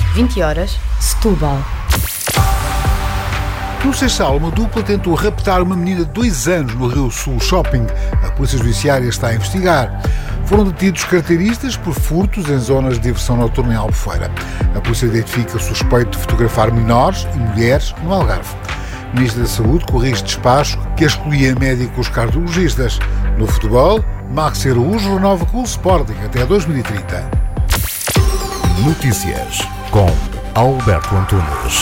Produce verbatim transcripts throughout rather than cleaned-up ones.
vinte horas, Setúbal. No Seixal, uma dupla tentou raptar uma menina de dois anos no Rio Sul Shopping. A Polícia Judiciária está a investigar. Foram detidos carteiristas por furtos em zonas de diversão noturna em Albufeira. A polícia identifica o suspeito de fotografar menores e mulheres no Algarve. O Ministro da Saúde corrige despacho que excluía médicos cardiologistas. No futebol, Max Araújo renova com o Sporting até dois mil e trinta. Notícias com Alberto Antunes.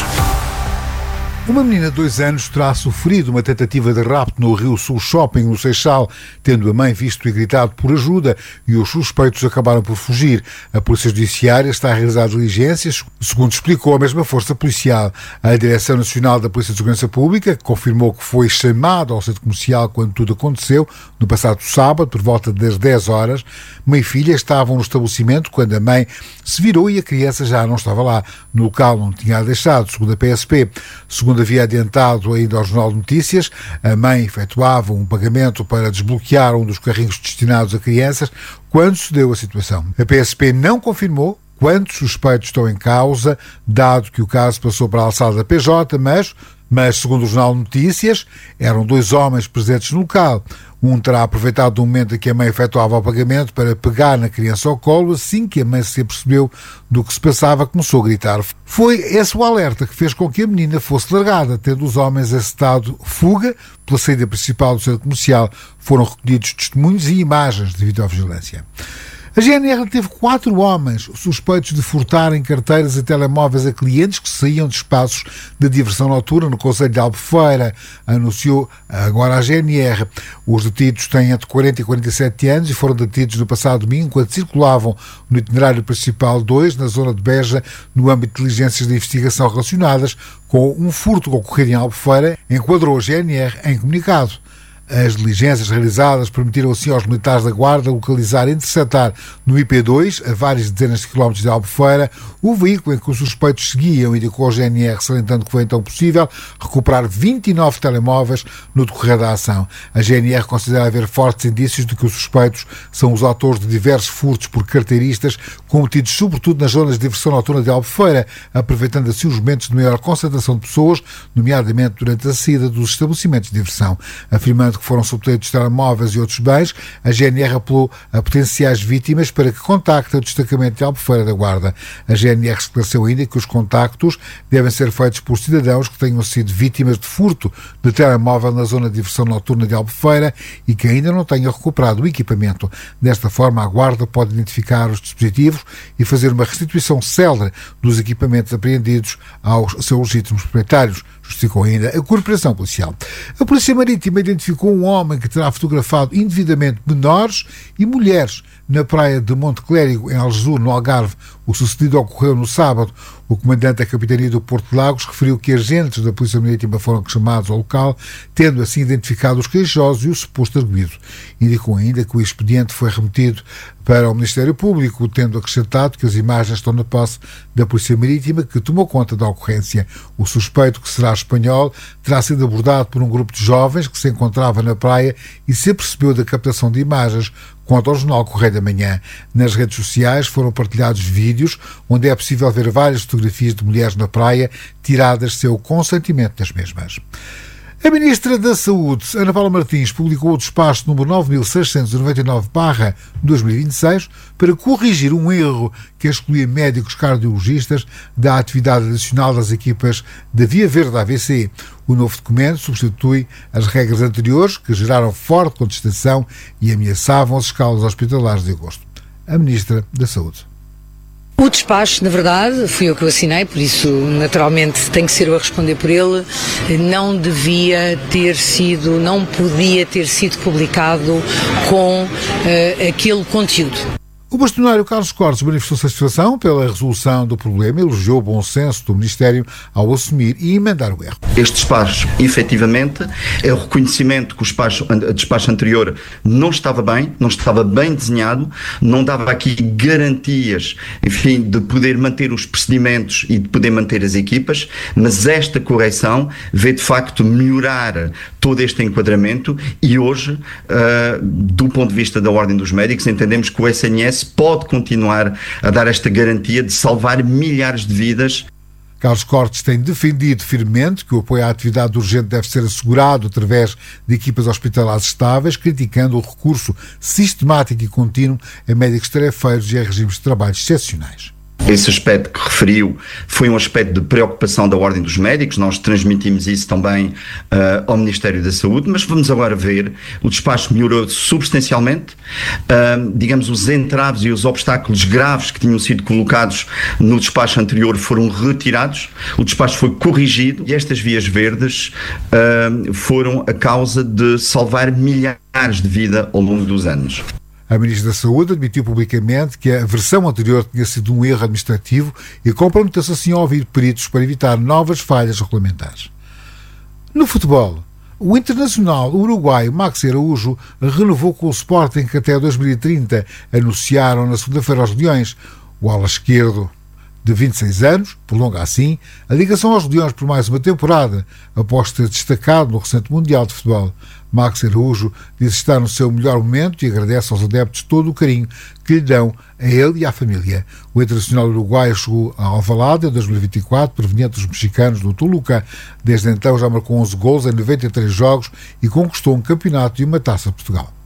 Uma menina de dois anos terá sofrido uma tentativa de rapto no Rio Sul Shopping, no Seixal, tendo a mãe visto e gritado por ajuda, e os suspeitos acabaram por fugir. A Polícia Judiciária está a realizar diligências, segundo explicou a mesma força policial. A Direção Nacional da Polícia de Segurança Pública confirmou que foi chamada ao centro comercial quando tudo aconteceu, no passado sábado, por volta das dez horas. Mãe e filha estavam no estabelecimento quando a mãe se virou e a criança já não estava lá. No local não tinha deixado, segundo a P S P. Segundo havia adiantado ainda ao Jornal de Notícias, a mãe efetuava um pagamento para desbloquear um dos carrinhos destinados a crianças quando se deu a situação. A P S P não confirmou quantos suspeitos estão em causa, dado que o caso passou para a alçada da P J, mas, mas segundo o Jornal de Notícias, eram dois homens presentes no local. Um terá aproveitado o momento em que a mãe efetuava o pagamento para pegar na criança ao colo. Assim que a mãe se apercebeu do que se passava, começou a gritar. Foi esse o alerta que fez com que a menina fosse largada, tendo os homens encetado fuga pela saída principal do centro comercial. Foram recolhidos testemunhos e imagens de videovigilância. A G N R teve quatro homens suspeitos de furtarem carteiras e telemóveis a clientes que saíam de espaços de diversão noturna no concelho de Albufeira, anunciou agora a G N R. Os detidos têm entre quarenta e quarenta e sete anos e foram detidos no passado domingo quando circulavam no itinerário principal dois, na zona de Beja, no âmbito de diligências de investigação relacionadas com um furto ocorrido em Albufeira, enquadrou a G N R em comunicado. As diligências realizadas permitiram assim aos militares da Guarda localizar e interceptar no I P dois, a várias dezenas de quilómetros de Albufeira, o veículo em que os suspeitos seguiam, indicou a G N R, salientando que foi então possível recuperar vinte e nove telemóveis no decorrer da ação. A G N R considera haver fortes indícios de que os suspeitos são os autores de diversos furtos por carteiristas, cometidos sobretudo nas zonas de diversão noturna de Albufeira, aproveitando assim os momentos de maior concentração de pessoas, nomeadamente durante a saída dos estabelecimentos de diversão. Afirmando que foram subtraídos telemóveis e outros bens, a G N R apelou a potenciais vítimas para que contactem o destacamento de Albufeira da Guarda. A G N R esclareceu ainda que os contactos devem ser feitos por cidadãos que tenham sido vítimas de furto de telemóvel na zona de diversão noturna de Albufeira e que ainda não tenham recuperado o equipamento. Desta forma, a Guarda pode identificar os dispositivos e fazer uma restituição célere dos equipamentos apreendidos aos seus legítimos proprietários, justificou ainda a Corporação Policial. A Polícia Marítima identificou um homem que terá fotografado indevidamente menores e mulheres na praia de Monte Clérigo, em Algesur, no Algarve. O sucedido ocorreu no sábado. O comandante da Capitania do Porto de Lagos referiu que agentes da Polícia Marítima foram chamados ao local, tendo assim identificado os queixosos e o suposto arguido. Indicou ainda que o expediente foi remetido para o Ministério Público, tendo acrescentado que as imagens estão na posse da Polícia Marítima, que tomou conta da ocorrência. O suspeito, que será espanhol, terá sido abordado por um grupo de jovens que se encontrava na praia e se apercebeu da captação de imagens. Quanto ao Jornal Correio da Manhã, nas redes sociais foram partilhados vídeos onde é possível ver várias fotografias de mulheres na praia tiradas sem o consentimento das mesmas. A Ministra da Saúde, Ana Paula Martins, publicou o despacho número nove mil seiscentos e noventa e nove barra dois mil e vinte e seis para corrigir um erro que excluía médicos cardiologistas da atividade adicional das equipas da Via Verde da A V C. O novo documento substitui as regras anteriores que geraram forte contestação e ameaçavam as escalas hospitalares de agosto. A Ministra da Saúde. O despacho, na verdade, fui eu que o assinei, por isso, naturalmente, tenho que ser eu a responder por ele. Não devia ter sido, não podia ter sido publicado com uh, aquele conteúdo. O bastonário Carlos Cortes manifestou satisfação pela resolução do problema e elogiou o bom senso do Ministério ao assumir e emendar o erro. Este despacho, efetivamente, é o reconhecimento que o despacho, o despacho anterior não estava bem, não estava bem desenhado, não dava aqui garantias, enfim, de poder manter os procedimentos e de poder manter as equipas, mas esta correção vê de facto melhorar todo este enquadramento e hoje, uh, do ponto de vista da Ordem dos Médicos, entendemos que o S N S pode continuar a dar esta garantia de salvar milhares de vidas. Carlos Cortes tem defendido firmemente que o apoio à atividade urgente deve ser assegurado através de equipas hospitalares estáveis, criticando o recurso sistemático e contínuo a médicos tarefeiros e a regimes de trabalho excepcionais. Esse aspecto que referiu foi um aspecto de preocupação da Ordem dos Médicos, nós transmitimos isso também uh, ao Ministério da Saúde, mas vamos agora ver, o despacho melhorou substancialmente, uh, digamos, os entraves e os obstáculos graves que tinham sido colocados no despacho anterior foram retirados, o despacho foi corrigido e estas vias verdes uh, foram a causa de salvar milhares de vidas ao longo dos anos. A Ministra da Saúde admitiu publicamente que a versão anterior tinha sido um erro administrativo e comprometeu-se assim a ouvir peritos para evitar novas falhas regulamentares. No futebol, o internacional uruguaio Maxi Araújo renovou com o Sporting que até dois mil e trinta anunciaram na segunda-feira aos Leões. O ala esquerdo, de vinte e seis anos, prolonga assim a ligação aos Leões por mais uma temporada, após ter destacado no recente Mundial de Futebol. Maxi Araújo diz estar no seu melhor momento e agradece aos adeptos todo o carinho que lhe dão a ele e à família. O internacional uruguaio chegou a Alvalade em dois mil e vinte e quatro, proveniente dos mexicanos do Toluca. Desde então já marcou onze gols em noventa e três jogos e conquistou um campeonato e uma Taça de Portugal.